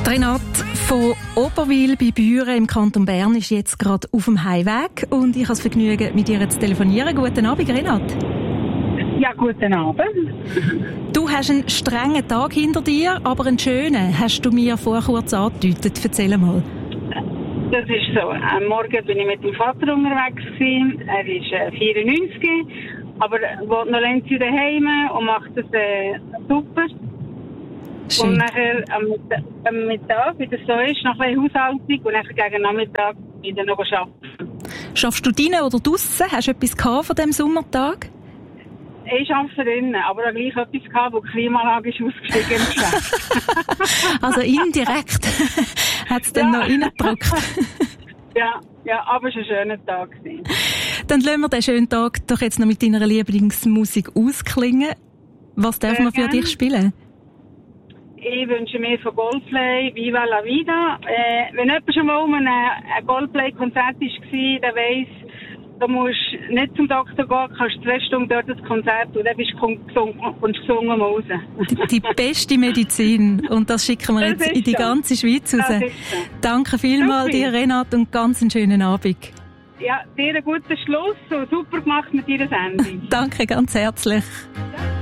Renate von Oberwil bei Büren im Kanton Bern ist jetzt gerade auf dem Heimweg und ich habe das Vergnügen, mit ihr zu telefonieren. Guten Abend, Renate. Ja, guten Abend. Du hast einen strengen Tag hinter dir, aber einen schönen, hast du mir vorher kurz angedeutet. Erzähl mal. Das ist so. Am Morgen bin ich mit dem Vater unterwegs gewesen. Er ist 94, aber wohnt noch längst daheim und macht das super. Schön. Und nachher am Mittag, wie das so ist, noch ein bisschen Haushaltung und nachher gegen Nachmittag wieder noch arbeiten. Schaffst du drinnen oder draussen? Hast du etwas gehabt von diesem Sommertag? Ich arbeite drinnen, aber auch gleich etwas gehabt, wo die Klimaanlage ist ausgestiegen im Geschäft. Also indirekt hat es dann noch reingedrückt. Ja, aber es war ein schöner Tag. Dann lassen wir diesen schönen Tag doch jetzt noch mit deiner Lieblingsmusik ausklingen. Was darf man für dich spielen? Ich wünsche mir von Goldplay Viva la Vida. Wenn jemand schon mal ein Goldplay-Konzert war, der weiss, du musst nicht zum Doktor gehen, kannst 2 Stunden dort das Konzert und dann bist du gesungen mal raus. Die beste Medizin. Und das schicken wir jetzt in die ganze Schweiz raus. Danke vielmals dir, Renate, und ganz einen schönen Abend. Ja, dir einen guten Schluss und super gemacht mit deiner Sendung. Danke ganz herzlich. Ja.